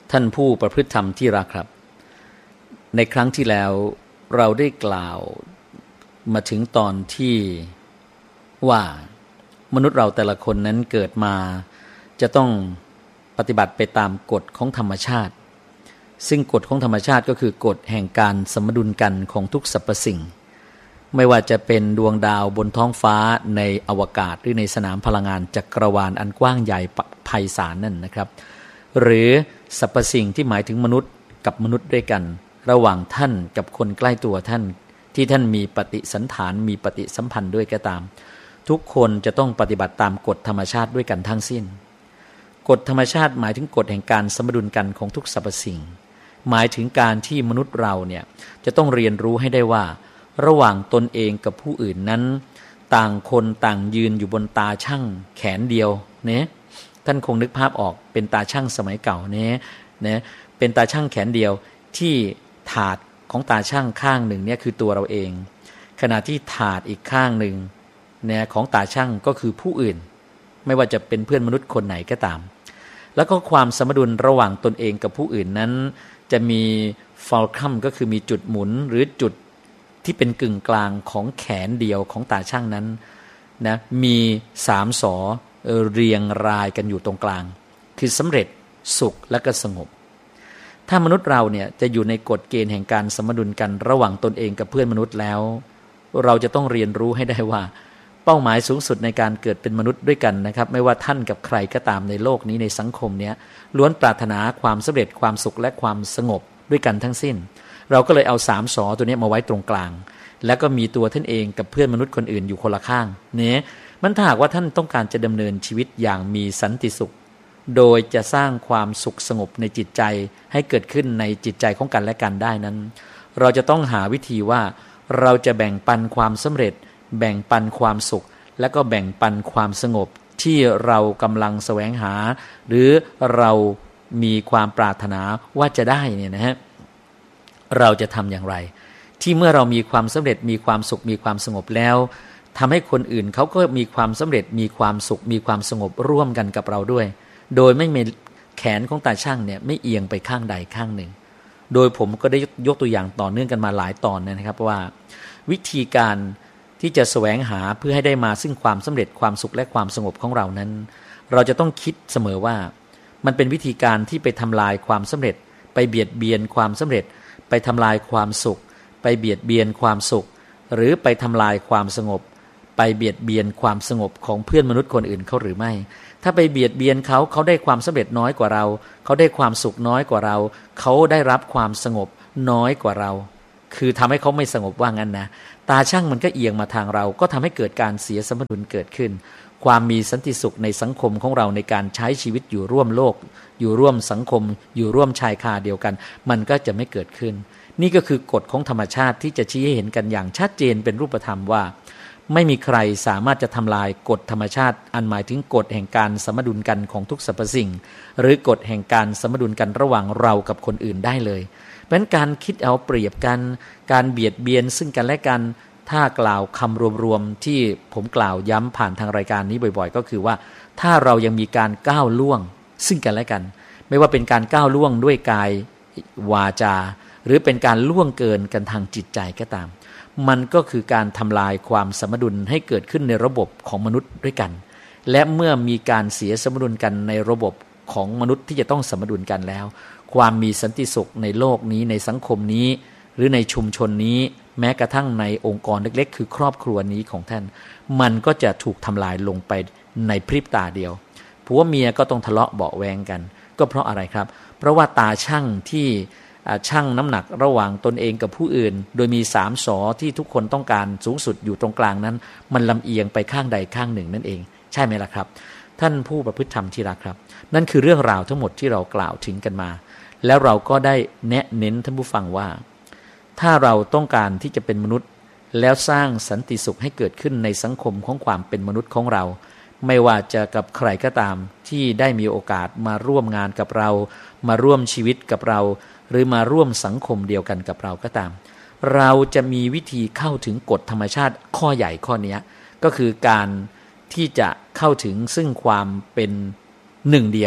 ท่านผู้ประพฤติธรรมที่รักครับในครั้งที่แล้วเราได้กล่าวมาถึงตอนที่ว่ามนุษย์เราแต่ละคนนั้นเกิดมาจะต้องปฏิบัติไปตามกฎของธรรมชาติซึ่งกฎของธรรมชาติก็คือกฎแห่งการสมดุลกันของทุกสรรพสิ่งไม่ว่าจะเป็นดวงดาวบนท้องฟ้าในอวกาศหรือในสนามพลังงานจักรวาลอันกว้างใหญ่ไพศาลนั่นนะครับหรือสรรพสิ่งที่หมายถึงมนุษย์กับมนุษย์ด้วยกันระหว่างท่านกับคนใกล้ตัวท่านที่ท่านมีปฏิสันถานมีปฏิสัมพันธ์ด้วยก็ตามทุกคนจะต้องปฏิบัติตามกฎธรรมชาติด้วยกันทั้งสิ้นกฎธรรมชาติหมายถึงกฎแห่งการสมดุลกันของทุกสรรพสิ่งหมายถึงการที่มนุษย์เราเนี่ยจะต้องเรียนรู้ให้ได้ว่าระหว่างตนเองกับผู้อื่นนั้นต่างคนต่างยืนอยู่บนตาชั่งแขนเดียวเนี่ยท่านคงนึกภาพออกเป็นตาชั่งสมัยเก่าเนี่ยเป็นตาชั่งแขนเดียวที่ถาดของตาชั่งข้างหนึ่งเนี่ยคือตัวเราเองขณะที่ถาดอีกข้างหนึ่งเนี่ยของตาชั่งก็คือผู้อื่นไม่ว่าจะเป็นเพื่อนมนุษย์คนไหนก็ตามแล้วก็ความสมดุลระหว่างตนเองกับผู้อื่นนั้นจะมีฟอลคัมก็คือมีจุดหมุนหรือจุดที่เป็นกึ่งกลางของแขนเดียวของตาชั่งนั้นนะมี3 ศอเรียงรายกันอยู่ตรงกลางคือสำเร็จสุขและก็สงบถ้ามนุษย์เราเนี่ยจะอยู่ในกฎเกณฑ์แห่งการสมดุลกันระหว่างตนเองกับเพื่อนมนุษย์แล้วเราจะต้องเรียนรู้ให้ได้ว่าเป้าหมายสูงสุดในการเกิดเป็นมนุษย์ด้วยกันนะครับไม่ว่าท่านกับใครก็ตามในโลกนี้ในสังคมนี้ล้วนปรารถนาความสำเร็จความสุขและความสงบด้วยกันทั้งสิ้นเราก็เลยเอา3 ศอตัวนี้มาไว้ตรงกลางแล้วก็มีตัวท่านเองกับเพื่อนมนุษย์คนอื่นอยู่คนละข้างเนี่ยมันถ้าหากว่าท่านต้องการจะดำเนินชีวิตอย่างมีสันติสุขโดยจะสร้างความสุขสงบในจิตใจให้เกิดขึ้นในจิตใจของกันและกันได้นั้นเราจะต้องหาวิธีว่าเราจะแบ่งปันความสำเร็จแบ่งปันความสุขและก็แบ่งปันความสงบที่เรากำลังแสวงหาหรือเรามีความปรารถนาว่าจะได้เนี่ยนะฮะเราจะทำอย่างไรที่เมื่อเรามีความสำเร็จมีความสุขมีความสงบแล้วทำให้คนอื่นเขาก็มีความสำเร็จมีความสุขมีความสงบร่วมกันกับเราด้วยโดยไม่มีแขนของตาช่างเนี่ยไม่เอียงไปข้างใดข้างหนึ่งโดยผมก็ได้ยกตัวอย่างต่อเนื่องกันมาหลายตอนนะครับว่าวิธีการที่จะแสวงหาเพื่อให้ได้มาซึ่งความสำเร็จความสุขและความสงบของเรานั้นเราจะต้องคิดเสมอว่ามันเป็นวิธีการที่ไปทำลายความสำเร็จไปเบียดเบียนความสำเร็จไปทำลายความสุขไปเบียดเบียนความสุขหรือไปทำลายความสงบไปเบียดเบียนความสงบของเพื่อนมนุษย์คนอื่นเขาหรือไม่ถ้าไปเบียดเบียนเขาได้ความสำเร็จน้อยกว่าเราเขาได้ความสุขน้อยกว่าเราเขาได้รับความสงบน้อยกว่าเราคือทำให้เขาไม่สงบว่างั้นนะตาช่างมันก็เอียงมาทางเราก็ทำให้เกิดการเสียสมดุลเกิดขึ้นความมีสันติสุขในสังคมของเราในการใช้ชีวิตอยู่ร่วมโลกอยู่ร่วมสังคมอยู่ร่วมชายคาเดียวกันมันก็จะไม่เกิดขึ้นนี่ก็คือกฎของธรรมชาติที่จะชี้ให้เห็นกันอย่างชัดเจนเป็นรูปธรรมว่าไม่มีใครสามารถจะทำลายกฎธรรมชาติอันหมายถึงกฎแห่งการสมดุลกันของทุกสรรพสิ่งหรือกฎแห่งการสมดุลกันระหว่างเรากับคนอื่นได้เลยเพราะฉะนั้นการคิดเอาเปรียบกันการเบียดเบียนซึ่งกันและกันถ้ากล่าวคำรวมๆที่ผมกล่าวย้ำผ่านทางรายการนี้บ่อยๆก็คือว่าถ้าเรายังมีการก้าวล่วงซึ่งกันและกันไม่ว่าเป็นการก้าวล่วงด้วยกายวาจาหรือเป็นการล่วงเกินกันทางจิตใจก็ตามมันก็คือการทำลายความสมดุลให้เกิดขึ้นในระบบของมนุษย์ด้วยกันและเมื่อมีการเสียสมดุลกันในระบบของมนุษย์ที่จะต้องสมดุลกันแล้วความมีสันติสุขในโลกนี้ในสังคมนี้หรือในชุมชนนี้แม้กระทั่งในองค์กรเล็กๆคือครอบครัวนี้ของท่านมันก็จะถูกทำลายลงไปในพริบตาเดียวผัวเมียก็ต้องทะเลาะเบาะแวงกันก็เพราะอะไรครับเพราะว่าตาช่างที่ชั่งน้ำหนักระหว่างตนเองกับผู้อื่นโดยมี3 ศอที่ทุกคนต้องการสูงสุดอยู่ตรงกลางนั้นมันลำเอียงไปข้างใดข้างหนึ่งนั่นเองใช่ไหมล่ะครับท่านผู้ประพฤติธรรมที่รักครับนั่นคือเรื่องราวทั้งหมดที่เรากล่าวถึงกันมาแล้วเราก็ได้แนะเน้นท่านผู้ฟังว่าถ้าเราต้องการที่จะเป็นมนุษย์แล้วสร้างสันติสุขให้เกิดขึ้นในสังคมของความเป็นมนุษย์ของเราไม่ว่าจะกับใครก็ตามที่ได้มีโอกาสมาร่วมงานกับเรามาร่วมชีวิตกับเราหรือมาร่วมสังคมเดียวกันกับเราก็ตามเราจะมีวิธีเข้าถึงกฎธรรมชาติข้อใหญ่ข้อนี้ก็คือการที่จะเข้าถึงซึ่งความเป็นหนึ่งเดียว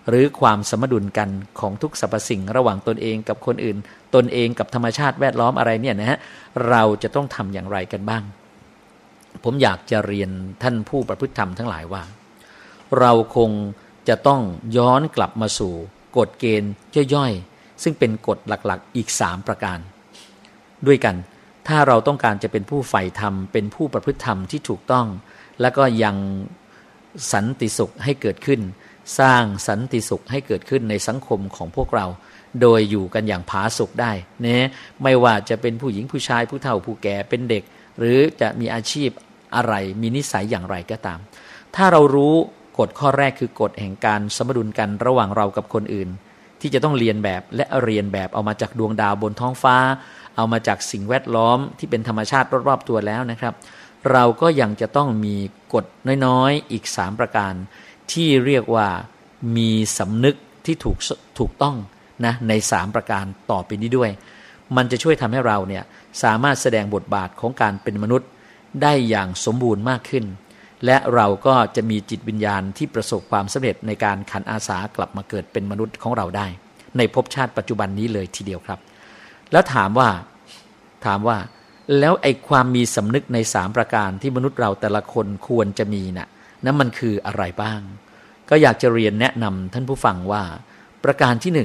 หรือความสมดุลกันของทุกสรรพสิ่งระหว่างตนเองกับคนอื่นตนเองกับธรรมชาติแวดล้อมอะไรเนี่ยนะฮะเราจะต้องทำอย่างไรกันบ้างผมอยากจะเรียนท่านผู้ประพฤติธรรมทั้งหลายว่าเราคงจะต้องย้อนกลับมาสู่กฎเกณฑ์ย่อยๆซึ่งเป็นกฎหลักๆอีก3ประการด้วยกันถ้าเราต้องการจะเป็นผู้ใฝ่ธรรมเป็นผู้ประพฤติธรรมที่ถูกต้องแล้วก็ยังสันติสุขให้เกิดขึ้นสร้างสันติสุขให้เกิดขึ้นในสังคมของพวกเราโดยอยู่กันอย่างผาสุกได้นะไม่ว่าจะเป็นผู้หญิงผู้ชายผู้เฒ่าผู้แก่เป็นเด็กหรือจะมีอาชีพอะไรมีนิสัยอย่างไรก็ตามถ้าเรารู้กฎข้อแรกคือกฎแห่งการสมดุลกันระหว่างเรากับคนอื่นที่จะต้องเรียนแบบและเรียนแบบเอามาจากดวงดาวบนท้องฟ้าเอามาจากสิ่งแวดล้อมที่เป็นธรรมชาติรอบๆตัวแล้วนะครับเราก็ยังจะต้องมีกฎน้อยๆอีก3ประการที่เรียกว่ามีสำนึกที่ถูกต้องนะใน3ประการต่อไปนี้ด้วยมันจะช่วยทำให้เราเนี่ยสามารถแสดงบทบาทของการเป็นมนุษย์ได้อย่างสมบูรณ์มากขึ้นและเราก็จะมีจิตวิญญาณที่ประสบความสำเร็จในการขันอาสากลับมาเกิดเป็นมนุษย์ของเราได้ในภพชาติปัจจุบันนี้เลยทีเดียวครับแล้วถามว่าแล้วไอ้ความมีสำนึกใน3ประการที่มนุษย์เราแต่ละคนควรจะมีน่ะนั่นมันคืออะไรบ้างก็อยากจะเรียนแนะนำท่านผู้ฟังว่าประการที่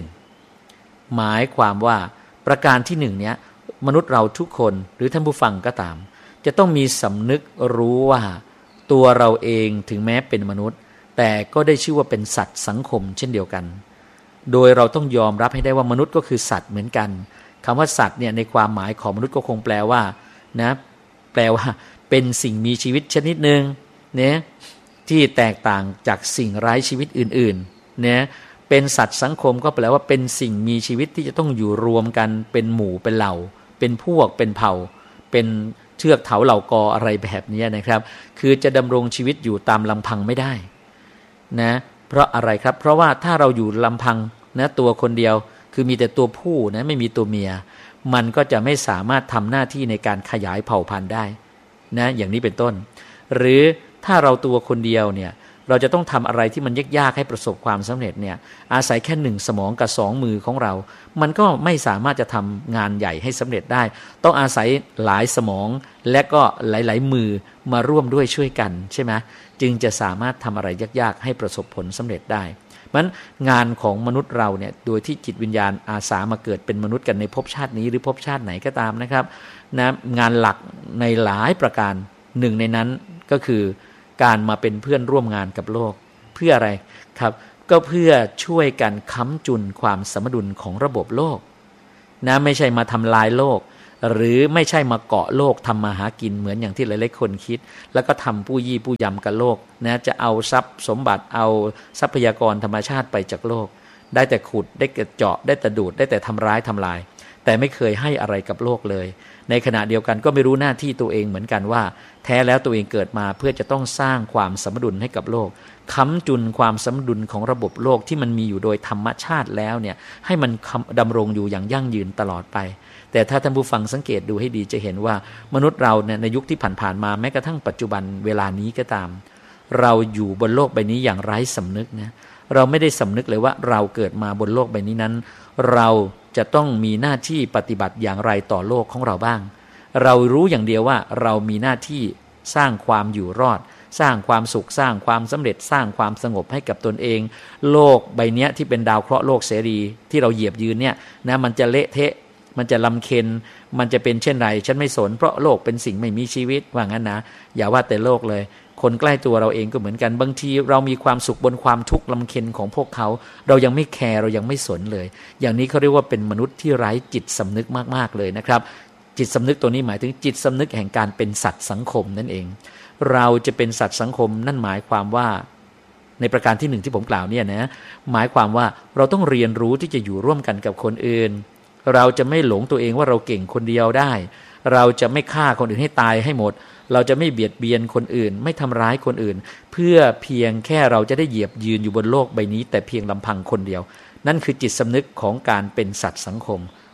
1หมายความว่าประการที่1เนี้ยมนุษย์เราทุกคนหรือท่านผู้ฟังก็ตามจะต้องมีสำนึกรู้ว่าตัวเราเองถึงแม้เป็นมนุษย์แต่ก็ได้ชื่อว่าเป็นสัตว์สังคมเช่นเดียวกันโดยเราต้องยอมรับให้ได้ว่ามนุษย์ก็คือสัตว์เหมือนกันคำว่าสัตว์เนี่ยในความหมายของมนุษย์ก็คงแปลว่านะแปลว่าเป็นสิ่งมีชีวิตชนิดหนึ่งเนี่ยที่แตกต่างจากสิ่งไร้ชีวิตอื่นๆเนี่ยเป็นสัตว์สังคมก็แปลว่าเป็นสิ่งมีชีวิตที่จะต้องอยู่รวมกันเป็นหมู่เป็นเหล่าเป็นพวกเป็นเผ่าเป็นเทือกเถาเหล่ากออะไรแบบนี้นะครับคือจะดำรงชีวิตอยู่ตามลำพังไม่ได้นะเพราะอะไรครับเพราะว่าถ้าเราอยู่ลำพังนะตัวคนเดียวคือมีแต่ตัวผู้นะไม่มีตัวเมียมันก็จะไม่สามารถทำหน้าที่ในการขยายเผ่าพันธุ์ได้นะอย่างนี้เป็นต้นหรือถ้าเราตัวคนเดียวเนี่ยเราจะต้องทำอะไรที่มันยากๆให้ประสบความสำเร็จเนี่ยอาศัยแค่1สมองกับ2มือของเรามันก็ไม่สามารถจะทำงานใหญ่ให้สำเร็จได้ต้องอาศัยหลายสมองและก็หลายๆมือมาร่วมด้วยช่วยกันใช่ไหมจึงจะสามารถทำอะไรยากๆให้ประสบผลสำเร็จได้มันงานของมนุษย์เราเนี่ยโดยที่จิตวิญญาณอาสามาเกิดเป็นมนุษย์กันในภพชาตินี้หรือภพชาติไหนก็ตามนะครับนะงานหลักในหลายประการหนึ่งในนั้นก็คือการมาเป็นเพื่อนร่วมงานกับโลกเพื่ออะไรครับก็เพื่อช่วยกันค้ำจุนความสมดุลของระบบโลกนะไม่ใช่มาทำลายโลกหรือไม่ใช่มาเกาะโลกทำมาหากินเหมือนอย่างที่หลายๆคนคิดแล้วก็ทำผู้ยี่ผู้ยำกับโลกนะจะเอาทรัพย์สมบัติเอาทรัพยากรธรรมชาติไปจากโลกได้แต่ขุดได้แต่เจาะได้แต่ดูดได้แต่ทำร้ายทำลายแต่ไม่เคยให้อะไรกับโลกเลยในขณะเดียวกันก็ไม่รู้หน้าที่ตัวเองเหมือนกันว่าแท้แล้วตัวเองเกิดมาเพื่อจะต้องสร้างความสมดุลให้กับโลกค้ำจุนความสมดุลของระบบโลกที่มันมีอยู่โดยธรรมชาติแล้วเนี่ยให้มันดำรงอยู่อย่างยั่งยืนตลอดไปแต่ถ้าท่านผู้ฟังสังเกตดูให้ดีจะเห็นว่ามนุษย์เราเนี่ยในยุคที่ผ่านๆมาแม้กระทั่งปัจจุบันเวลานี้ก็ตามเราอยู่บนโลกใบนี้อย่างไร้สำนึกนะเราไม่ได้สำนึกเลยว่าเราเกิดมาบนโลกใบนี้นั้นเราจะต้องมีหน้าที่ปฏิบัติอย่างไรต่อโลกของเราบ้างเรารู้อย่างเดียวว่าเรามีหน้าที่สร้างความอยู่รอดสร้างความสุขสร้างความสำเร็จสร้างความสงบให้กับตนเองโลกใบนี้ที่เป็นดาวเคราะห์โลกเสรีที่เราเหยียบยืนเนี่ยนะมันจะเละเทะมันจะลำเค็ญมันจะเป็นเช่นไรฉันไม่สนเพราะโลกเป็นสิ่งไม่มีชีวิตว่างั้นนะอย่าว่าแต่โลกเลยคนใกล้ตัวเราเองก็เหมือนกันบางทีเรามีความสุขบนความทุกข์ลำเค็ญของพวกเขาเรายังไม่แคร์เรายังไม่สนเลยอย่างนี้เขาเรียกว่าเป็นมนุษย์ที่ไร้จิตสำนึกมากๆเลยนะครับจิตสำนึกตัวนี้หมายถึงจิตสำนึกแห่งการเป็นสัตว์สังคมนั่นเองเราจะเป็นสัตว์สังคมนั่นหมายความว่าในประการที่1ที่ผมกล่าวเนี่ยนะหมายความว่าเราต้องเรียนรู้ที่จะอยู่ร่วมกันกับคนอื่นเราจะไม่หลงตัวเองว่าเราเก่งคนเดียวได้เราจะไม่ฆ่าคนอื่นให้ตายให้หมดเราจะไม่เบียดเบียนคนอื่นไม่ทำร้ายคนอื่นเพื่อเพียงแค่เราจะได้เหยียบยืนอยู่บนโลกใบนี้แต่เพียงลำพังคนเดียวนั่นคือจิตสำนึกของการเป็นสัตว์สังคม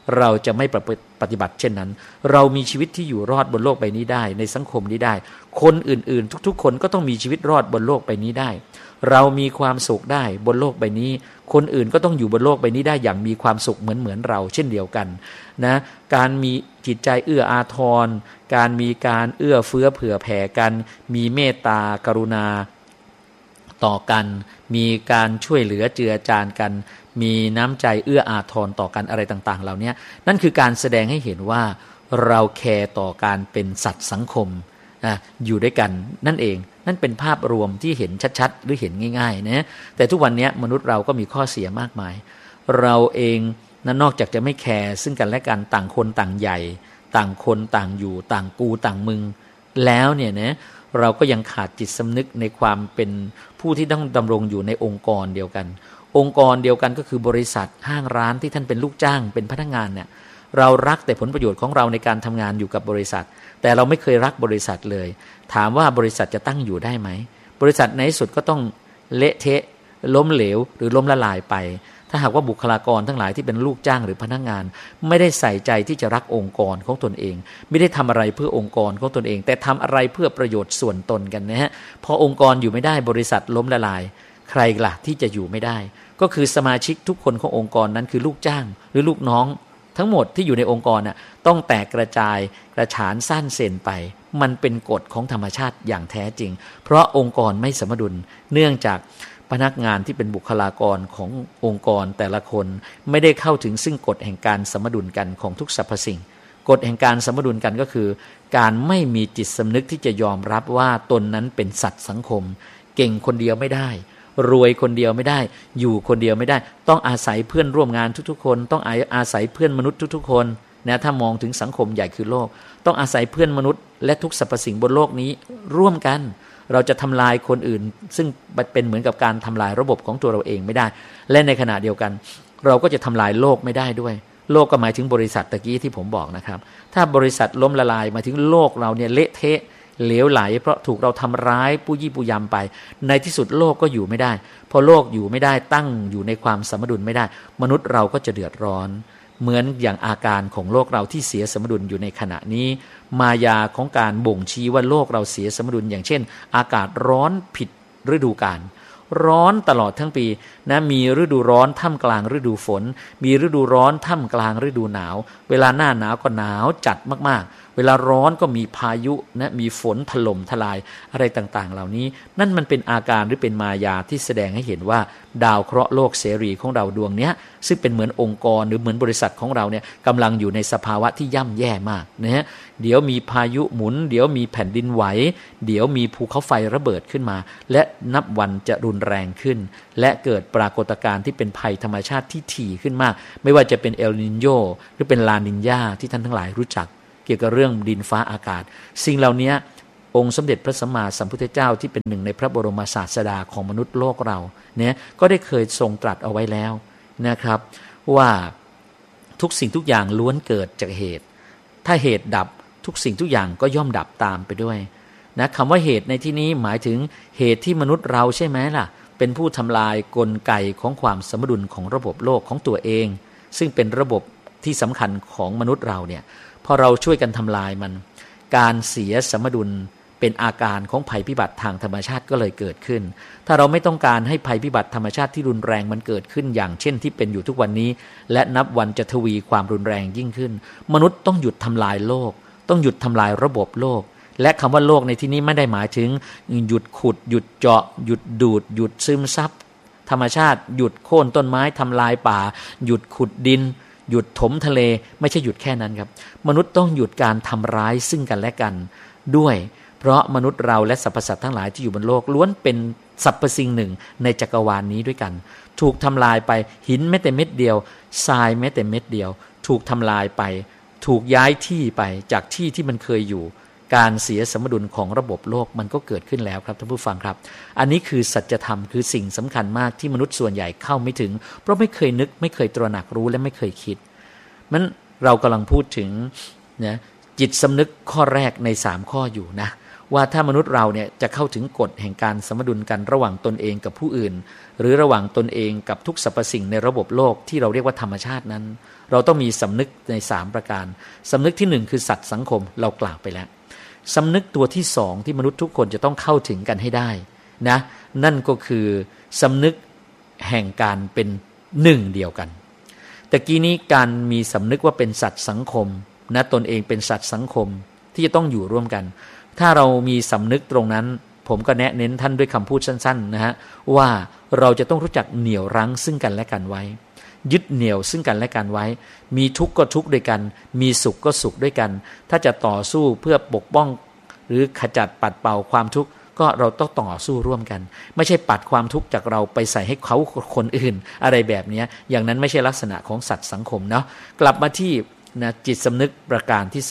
เราจะไม่ปฏิบัติเช่นนั้นเรามีชีวิตที่อยู่รอดบนโลกใบนี้ได้ในสังคมนี้ได้คนอื่นๆทุกๆคนก็ต้องมีชีวิตรอดบนโลกใบนี้ได้เรามีความสุขได้บนโลกใบนี้คนอื่นก็ต้องอยู่บนโลกใบนี้ได้อย่างมีความสุขเหมือนเราเช่นเดียวกันนะการมีจิตใจเอื้ออาทรการมีการเอื้อเฟื้อเผื่อแผ่กันมีเมตตากรุณาต่อกันมีการช่วยเหลือเจือจานกันมีน้ำใจเอื้ออาทรต่อกันอะไรต่างๆเหล่านี้นั่นคือการแสดงให้เห็นว่าเราแคร์ต่อการเป็นสัตว์สังคมอยู่ด้วยกันนั่นเองนั่นเป็นภาพรวมที่เห็นชัดๆหรือเห็นง่ายๆนะแต่ทุกวันนี้มนุษย์เราก็มีข้อเสียมากมายเราเองนั้นนอกจากจะไม่แคร์ซึ่งกันและกันต่างคนต่างใหญ่ต่างคนต่างอยู่ต่างกูต่างมึงแล้วเนี่ยนะเราก็ยังขาดจิตสำนึกในความเป็นผู้ที่ต้องดำรงอยู่ในองค์กรเดียวกันองค์กรเดียวกันก็คือบริษัทห้างร้านที่ท่านเป็นลูกจ้างเป็นพนักงานเนี่ยเรารักแต่ผลประโยชน์ของเราในการทำงานอยู่กับบริษัทแต่เราไม่เคยรักบริษัทเลยถามว่าบริษัทจะตั้งอยู่ได้ไหมบริษัทในที่สุดก็ต้องเละเทะล้มเหลวหรือล้มละลายไปถ้าหากว่าบุคลากรทั้งหลายที่เป็นลูกจ้างหรือพนักงานไม่ได้ใส่ใจที่จะรักองค์กรของตนเองไม่ได้ทำอะไรเพื่อองค์กรของตนเองแต่ทำอะไรเพื่อประโยชน์ส่วนตนกันนะฮะพอองค์กรอยู่ไม่ได้บริษัทล้มละลายใครล่ะที่จะอยู่ไม่ได้ก็คือสมาชิกทุกคนขององค์กรนั้นคือลูกจ้างหรือลูกน้องทั้งหมดที่อยู่ในองค์กรน่ะต้องแตกกระจายกระฉานสั้นเซนไปมันเป็นกฎของธรรมชาติอย่างแท้จริงเพราะองค์กรไม่สมดุลเนื่องจากพนักงานที่เป็นบุคลากรขององค์กรแต่ละคนไม่ได้เข้าถึงซึ่งกฎแห่งการสมดุลกันของทุกสรรพสิ่งกฎแห่งการสมดุลกันก็คือการไม่มีจิตสำนึกที่จะยอมรับว่าตนนั้นเป็นสัตว์สังคมเก่งคนเดียวไม่ได้รวยคนเดียวไม่ได้อยู่คนเดียวไม่ได้ต้องอาศัยเพื่อนร่วมงานทุกๆคนต้องอาศัยเพื่อนมนุษย์ทุกๆคนนะถ้ามองถึงสังคมใหญ่คือโลกต้องอาศัยเพื่อนมนุษย์และทุกสรรพสิ่งบนโลกนี้ร่วมกันเราจะทำลายคนอื่นซึ่งเป็นเหมือนกับการทำลายระบบของตัวเราเองไม่ได้และในขณะเดียวกันเราก็จะทำลายโลกไม่ได้ด้วยโลกก็หมายถึงบริษัทตะกี้ที่ผมบอกนะครับถ้าบริษัทล้มละลายหมายถึงโลกเราเนี่ยเละเทะเหลวไหลเพราะถูกเราทำร้ายปู้ยี่ปู้ยำไปในที่สุดโลกก็อยู่ไม่ได้พอโลกอยู่ไม่ได้ตั้งอยู่ในความสมดุลไม่ได้มนุษย์เราก็จะเดือดร้อนเหมือนอย่างอาการของโลกเราที่เสียสมดุลอยู่ในขณะนี้มายาของการบ่งชี้ว่าโลกเราเสียสมดุลอย่างเช่นอากาศร้อนผิดฤดูกาลร้อนตลอดทั้งปีนะมีฤดูร้อนท่ามกลางฤดูฝนมีฤดูร้อนท่ามกลางฤดูหนาวเวลาหน้าหนาวก็หนาวจัดมากๆเวลาร้อนก็มีพายุนะมีฝนถล่มทลายอะไรต่างๆเหล่านี้นั่นมันเป็นอาการหรือเป็นมายาที่แสดงให้เห็นว่าดาวเคราะห์โลกเสรีของเราดวงเนี้ยซึ่งเป็นเหมือนองค์กรหรือเหมือนบริษัทของเราเนี่ยกำลังอยู่ในสภาวะที่ย่ำแย่มากนะฮะเดี๋ยวมีพายุหมุนเดี๋ยวมีแผ่นดินไหวเดี๋ยวมีภูเขาไฟระเบิดขึ้นมาและนับวันจะรุนแรงขึ้นและเกิดปรากฏการณ์ที่เป็นภัยธรรมชาติที่ถี่ขึ้นมากไม่ว่าจะเป็นเอลนิโญหรือเป็นลานิญญาที่ท่านทั้งหลายรู้จักเกี่ยวกับเรื่องดินฟ้าอากาศสิ่งเหล่านี้องค์สมเด็จพระสัมมาสัมพุทธเจ้าที่เป็นหนึ่งในพระบรมศาสดาของมนุษย์โลกเราเนี่ยก็ได้เคยทรงตรัสเอาไว้แล้วนะครับว่าทุกสิ่งทุกอย่างล้วนเกิดจากเหตุถ้าเหตุดับทุกสิ่งทุกอย่างก็ย่อมดับตามไปด้วยนะคำว่าเหตุในที่นี้หมายถึงเหตุที่มนุษย์เราใช่ไหมล่ะเป็นผู้ทำลายกลไกของความสมดุลของระบบโลกของตัวเองซึ่งเป็นระบบที่สำคัญของมนุษย์เราเนี่ยพอเราช่วยกันทำลายมันการเสียสมดุลเป็นอาการของภัยพิบัติทางธรรมชาติก็เลยเกิดขึ้นถ้าเราไม่ต้องการให้ภัยพิบัติธรรมชาติที่รุนแรงมันเกิดขึ้นอย่างเช่นที่เป็นอยู่ทุกวันนี้และนับวันจะทวีความรุนแรงยิ่งขึ้นมนุษย์ต้องหยุดทำลายโลกต้องหยุดทำลายระบบโลกและคำว่าโลกในที่นี้ไม่ได้หมายถึงหยุดขุดหยุดเจาะหยุดดูดหยุดซึมซับธรรมชาติหยุดโค่นต้นไม้ทำลายป่าหยุดขุดดินหยุดถมทะเลไม่ใช่หยุดแค่นั้นครับมนุษย์ต้องหยุดการทำร้ายซึ่งกันและกันด้วยเพราะมนุษย์เราและสรรพสัตว์ทั้งหลายที่อยู่บนโลกล้วนเป็นสรรพสิ่งหนึ่งในจักรวาลนี้ด้วยกันถูกทำลายไปหินแม้แต่เม็ดเดียวทรายแม้แต่เม็ดเดียวถูกทำลายไปถูกย้ายที่ไปจากที่ที่มันเคยอยู่การเสียสมดุลของระบบโลกมันก็เกิดขึ้นแล้วครับท่านผู้ฟังครับอันนี้คือสัจธรรมคือสิ่งสำคัญมากที่มนุษย์ส่วนใหญ่เข้าไม่ถึงเพราะไม่เคยนึกไม่เคยตระหนักรู้และไม่เคยคิดมันเรากำลังพูดถึงนะจิตสำนึกข้อแรกใน3ข้ออยู่นะว่าถ้ามนุษย์เราเนี่ยจะเข้าถึงกฎแห่งการสมดุลกันระหว่างตนเองกับผู้อื่นหรือระหว่างตนเองกับทุกสรรพสิ่งในระบบโลกที่เราเรียกว่าธรรมชาตินั้นเราต้องมีสำนึกใน3ประการสำนึกที่1คือสัตว์สังคมเรากล่าวไปแล้วสำนึกตัวที่2ที่มนุษย์ทุกคนจะต้องเข้าถึงกันให้ได้นะนั่นก็คือสำนึกแห่งการเป็นหนึ่งเดียวกันแต่กี้นี้การมีสำนึกว่าเป็นสัตว์สังคมนะตนเองเป็นสัตว์สังคมที่จะต้องอยู่ร่วมกันถ้าเรามีสำนึกตรงนั้นผมก็แนะเน้นท่านด้วยคำพูดสั้นๆนะฮะว่าเราจะต้องรู้จักเหนี่ยวรั้งซึ่งกันและกันไว้ยึดเหนี่ยวซึ่งกันและกันไว้มีทุกข์ก็ทุกข์ด้วยกันมีสุขก็สุขด้วยกันถ้าจะต่อสู้เพื่อปกป้องหรือขจัดปัดเป่าความทุกข์ก็เราต้องต่อสู้ร่วมกันไม่ใช่ปัดความทุกข์จากเราไปใส่ให้เขาคนอื่นอะไรแบบนี้อย่างนั้นไม่ใช่ลักษณะของสัตว์สังคมเนาะกลับมาที่นะจิตสำนึกประการที่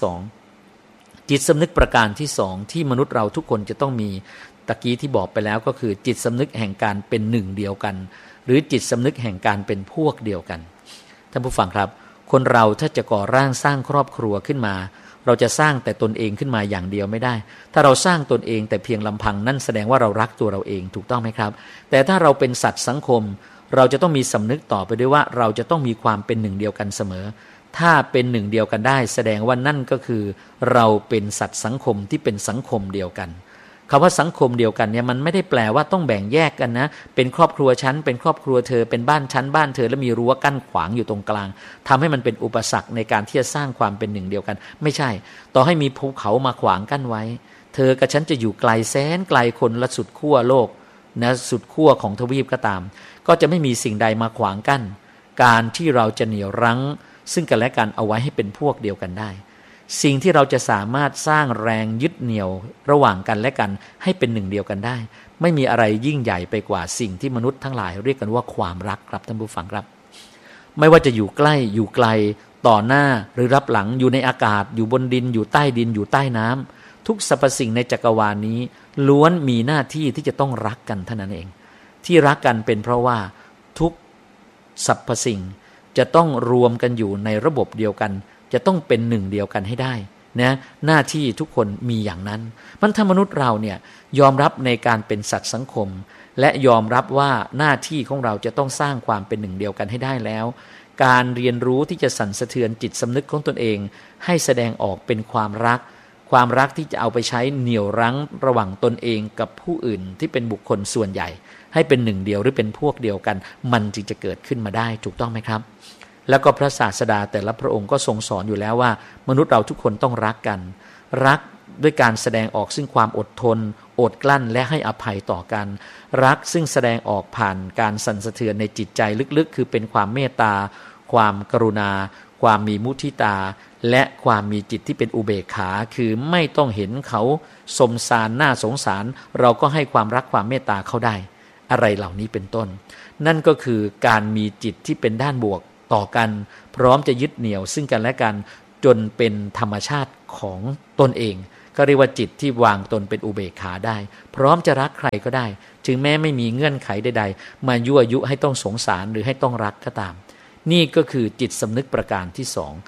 2จิตสำนึกประการที่2ที่มนุษย์เราทุกคนจะต้องมีตะกี้ที่บอกไปแล้วก็คือจิตสำนึกแห่งการเป็นหนึ่งเดียวกันหรือจิตสำนึกแห่งการเป็นพวกเดียวกันท่านผู้ฟังครับคนเราถ้าจะก่อร่างสร้างครอบครัวขึ้นมาเราจะสร้างแต่ตนเองขึ้นมาอย่างเดียวไม่ได้ถ้าเราสร้างตนเองแต่เพียงลำพังนั่นแสดงว่าเรารักตัวเราเองถูกต้องไหมครับแต่ถ้าเราเป็นสัตว์สังคมเราจะต้องมีสำนึกต่อไปด้วยว่าเราจะต้องมีความเป็นหนึ่งเดียวกันเสมอถ้าเป็นหนึ่งเดียวกันได้แสดงว่านั่นก็คือเราเป็นสัตว์สังคมที่เป็นสังคมเดียวกันคำว่าสังคมเดียวกันเนี่ยมันไม่ได้แปลว่าต้องแบ่งแยกกันนะเป็นครอบครัวฉันเป็นครอบครัวเธอเป็นบ้านฉันบ้านเธอแล้วมีรั้วกั้นขวางอยู่ตรงกลางทำให้มันเป็นอุปสรรคในการที่จะสร้างความเป็นหนึ่งเดียวกันไม่ใช่ต่อให้มีภูเขามาขวางกั้นไว้เธอกับฉันจะอยู่ไกลแสนไกลคนละสุดขั้วโลกนะสุดขั้วของทวีปก็ตามก็จะไม่มีสิ่งใดมาขวางกั้นการที่เราจะเหนี่ยวรั้งซึ่งกันและกันเอาไว้ให้เป็นพวกเดียวกันได้สิ่งที่เราจะสามารถสร้างแรงยึดเหนี่ยวระหว่างกันและกันให้เป็นหนึ่งเดียวกันได้ไม่มีอะไรยิ่งใหญ่ไปกว่าสิ่งที่มนุษย์ทั้งหลายเรียกกันว่าความรักครับท่านผู้ฟังครับไม่ว่าจะอยู่ใกล้อยู่ไกลต่อหน้าหรือรับหลังอยู่ในอากาศอยู่บนดินอยู่ใต้ดินอยู่ใต้น้ำทุกสรรพสิ่งในจักรวาลนี้ล้วนมีหน้าที่ที่จะต้องรักกันเท่านั้นเองที่รักกันเป็นเพราะว่าทุกสรรพสิ่งจะต้องรวมกันอยู่ในระบบเดียวกันจะต้องเป็นหนึ่งเดียวกันให้ได้นะหน้าที่ทุกคนมีอย่างนั้นมันถ้ามนุษย์เราเนี่ยยอมรับในการเป็นสัตว์สังคมและยอมรับว่าหน้าที่ของเราจะต้องสร้างความเป็นหนึ่งเดียวกันให้ได้แล้วการเรียนรู้ที่จะสั่นสะเทือนจิตสำนึกของตนเองให้แสดงออกเป็นความรักที่จะเอาไปใช้เหนี่ยวรั้งระหว่างตนเองกับผู้อื่นที่เป็นบุคคลส่วนใหญ่ให้เป็นหนึ่งเดียวหรือเป็นพวกเดียวกันมันจึงจะเกิดขึ้นมาได้ถูกต้องไหมครับแล้วก็พระศาสดาแต่ละพระองค์ก็ทรงสอนอยู่แล้วว่ามนุษย์เราทุกคนต้องรักกันรักด้วยการแสดงออกซึ่งความอดทนอดกลั้นและให้อภัยต่อกันรักซึ่งแสดงออกผ่านการสั่นสะเทือนในจิตใจลึกๆคือเป็นความเมตตาความกรุณาความมีมุทิตาและความมีจิตที่เป็นอุเบกขาคือไม่ต้องเห็นเขาสมสารน่าสงสารเราก็ให้ความรักความเมตตาเขาได้อะไรเหล่านี้เป็นต้นนั่นก็คือการมีจิตที่เป็นด้านบวกต่อกันพร้อมจะยึดเหนี่ยวซึ่งกันและกันจนเป็นธรรมชาติของตนเองก็เรียกว่าจิตที่วางตนเป็นอุเบกขาได้พร้อมจะรักใครก็ได้ถึงแม้ไม่มีเงื่อนไขใดๆมายั่วยุให้ต้องสงสารหรือให้ต้องรักก็ตามนี่ก็คือจิตสำนึกประการที่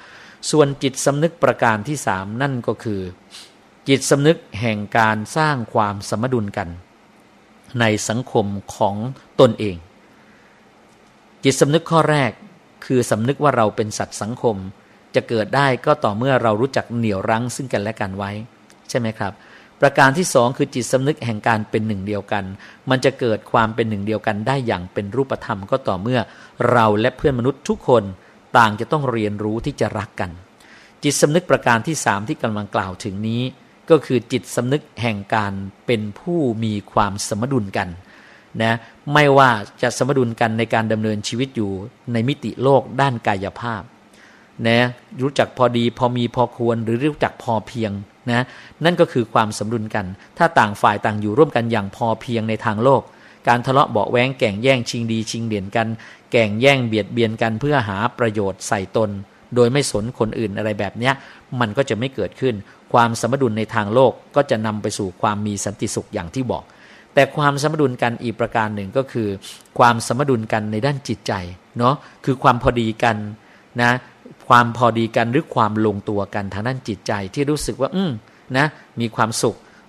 2ส่วนจิตสำนึกประการที่3นั่นก็คือจิตสำนึกแห่งการสร้างความสมดุลกันในสังคมของตนเองจิตสำนึกข้อแรกคือสำนึกว่าเราเป็นสัตว์สังคมจะเกิดได้ก็ต่อเมื่อเรารู้จักเหนี่ยวรั้งซึ่งกันและกันไว้ใช่ไหมครับประการที่2คือจิตสำนึกแห่งการเป็นหนึ่งเดียวกันมันจะเกิดความเป็นหนึ่งเดียวกันได้อย่างเป็นรูปธรรมก็ต่อเมื่อเราและเพื่อนมนุษย์ทุกคนต่างจะต้องเรียนรู้ที่จะรักกันจิตสำนึกประการที่3ที่กำลังกล่าวถึงนี้ก็คือจิตสำนึกแห่งการเป็นผู้มีความสมดุลกันนะไม่ว่าจะสมดุลกันในการดำเนินชีวิตอยู่ในมิติโลกด้านกายภาพนะรู้จักพอดีพอมีพอควรหรือรู้จักพอเพียงนะนั่นก็คือความสมดุลกันถ้าต่างฝ่ายต่างอยู่ร่วมกันอย่างพอเพียงในทางโลกการทะเลาะเบาะแว้งแก่งแย่งชิงดีชิงเด่นกันแก่งแย่งเบียดเบียนกันเพื่อหาประโยชน์ใส่ตนโดยไม่สนคนอื่นอะไรแบบนี้มันก็จะไม่เกิดขึ้นความสมดุลในทางโลกก็จะนำไปสู่ความมีสันติสุขอย่างที่บอกแต่ความสมดุลกันอีกประการหนึ่งก็คือความสมดุลกันในด้านจิตใจเนาะคือความพอดีกันนะความพอดีกันหรือความลงตัวกันทางด้านจิตใจที่รู้สึกว่านะมีความสุข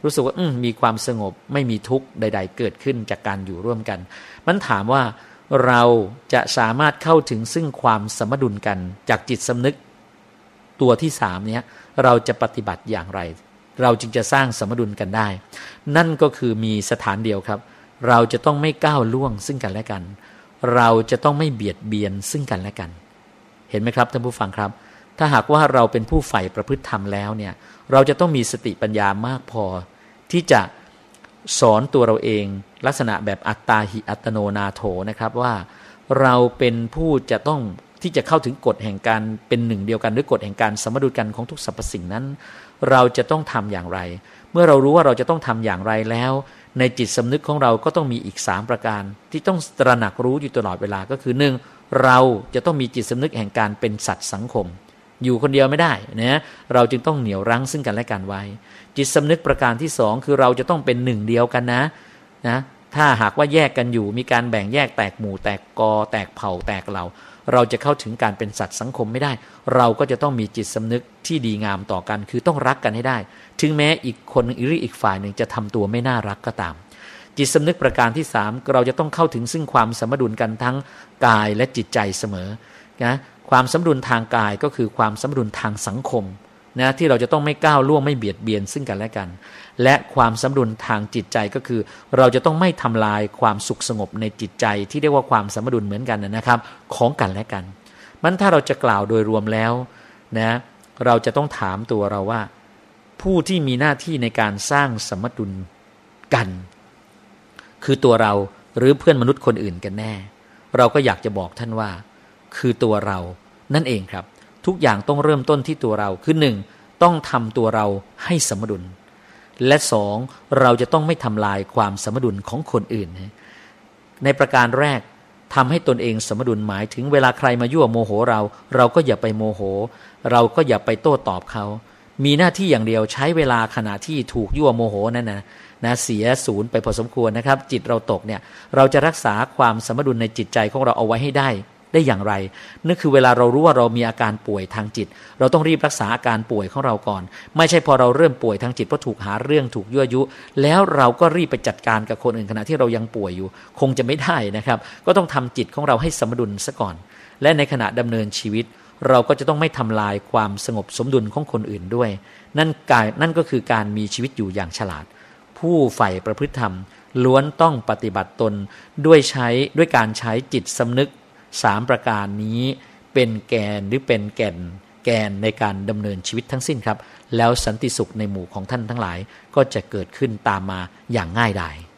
รู้สึกว่ามีความสงบไม่มีทุกข์ใดๆเกิดขึ้นจากการอยู่ร่วมกันมันถามว่าเราจะสามารถเข้าถึงซึ่งความสมดุลกันจากจิตสำนึกตัวที่3เนี้ยเราจะปฏิบัติอย่างไรเราจึงจะสร้างสมดุลกันได้นั่นก็คือมีสถานเดียวครับเราจะต้องไม่ก้าวล่วงซึ่งกันและกันเราจะต้องไม่เบียดเบียนซึ่งกันและกันเห็นไหมครับท่านผู้ฟังครับถ้าหากว่าเราเป็นผู้ใฝ่ประพฤติธรรมแล้วเนี่ยเราจะต้องมีสติปัญญามากพอที่จะสอนตัวเราเองลักษณะแบบอัตตาหิอัตโนนาโถนะครับว่าเราเป็นผู้จะต้องที่จะเข้าถึงกฎแห่งการเป็นหนึ่งเดียวกันหรือกฎแห่งการสมดุลกันของทุกสรรพสิ่งนั้นเราจะต้องทำอย่างไรเมื่อเรารู้ว่าเราจะต้องทำอย่างไรแล้วในจิตสำนึกของเราก็ต้องมีอีก3ประการที่ต้องตระหนักรู้อยู่ตลอดเวลาก็คือ1เราจะต้องมีจิตสำนึกแห่งการเป็นสัตว์สังคมอยู่คนเดียวไม่ได้นะเราจึงต้องเหนี่ยวรั้งซึ่งกันและกันไว้จิตสำนึกประการที่2คือเราจะต้องเป็นหนึ่งเดียวกันนะถ้าหากว่าแยกกันอยู่มีการแบ่งแยกแตกหมู่แตกกอแตกเผ่าแตกเหล่าเราจะเข้าถึงการเป็นสัตว์สังคมไม่ได้เราก็จะต้องมีจิตสำนึกที่ดีงามต่อกันคือต้องรักกันให้ได้ถึงแม้อีกคนหรืออีกฝ่ายหนึ่งจะทำตัวไม่น่ารักก็ตามจิตสำนึกประการที่3เราจะต้องเข้าถึงซึ่งความสมดุลกันทั้งกายและจิตใจเสมอนะความสมดุลทางกายก็คือความสมดุลทางสังคมนะที่เราจะต้องไม่ก้าวล่วงไม่เบียดเบียนซึ่งกันและกันและความสมดุลทางจิตใจก็คือเราจะต้องไม่ทำลายความสุขสงบในจิตใจที่เรียกว่าความสมดุลเหมือนกันนะครับของกันและกันมันถ้าเราจะกล่าวโดยรวมแล้วนะเราจะต้องถามตัวเราว่าผู้ที่มีหน้าที่ในการสร้างสมดุลกันคือตัวเราหรือเพื่อนมนุษย์คนอื่นกันแน่เราก็อยากจะบอกท่านว่าคือตัวเรานั่นเองครับทุกอย่างต้องเริ่มต้นที่ตัวเราคือ1ต้องทำตัวเราให้สมดุลและ2เราจะต้องไม่ทำลายความสมดุลของคนอื่นในประการแรกทำให้ตนเองสมดุลหมายถึงเวลาใครมายั่วโมโหเราก็อย่าไปโมโหเราก็อย่าไปโต้ตอบเขามีหน้าที่อย่างเดียวใช้เวลาขณะที่ถูกยั่วโมโหนั่นนะเสียศูนย์ไปพอสมควรนะครับจิตเราตกเนี่ยเราจะรักษาความสมดุลในจิตใจของเราเอาไว้ให้ได้อย่างไรนั่นคือเวลาเรารู้ว่าเรามีอาการป่วยทางจิตเราต้องรีบรักษาอาการป่วยของเราก่อนไม่ใช่พอเราเริ่มป่วยทางจิตเพราะถูกหาเรื่องถูกยั่วยุแล้วเราก็รีบไปจัดการกับคนอื่นขณะที่เรายังป่วยอยู่คงจะไม่ได้นะครับก็ต้องทำจิตของเราให้สมดุลซะก่อนและในขณะดำเนินชีวิตเราก็จะต้องไม่ทำลายความสงบสมดุลของคนอื่นด้วยนั่นก็คือการมีชีวิตอยู่อย่างฉลาดผู้ใฝ่ประพฤติธรรมล้วนต้องปฏิบัติตนด้วยการใช้จิตสำนึก3ประการนี้เป็นแกนหรือเป็นแกนในการดำเนินชีวิตทั้งสิ้นครับแล้วสันติสุขในหมู่ของท่านทั้งหลายก็จะเกิดขึ้นตามมาอย่างง่ายดาย